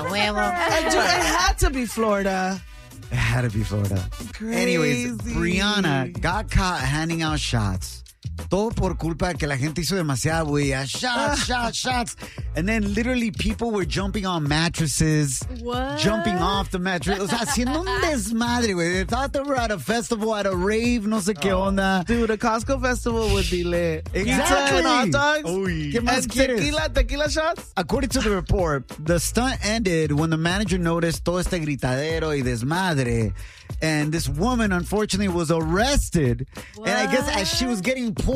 huevo. It had to be Florida. It had to be Florida. Crazy. Anyways, Brianna got caught handing out shots. Todo por culpa de que la gente hizo demasiada bulla. Shots. And then literally people were jumping on mattresses. What? Jumping off the mattress. O sea, haciendo un desmadre, güey. They thought they were at a festival, at a rave, no sé qué onda. Dude, a Costco festival would be lit. Exactly. Pizza and hot dogs. Uy. ¿Qué más And quieres? tequila shots. According to the report, the stunt ended when the manager noticed todo este gritadero y desmadre. And this woman, unfortunately, was arrested. And I guess as she was getting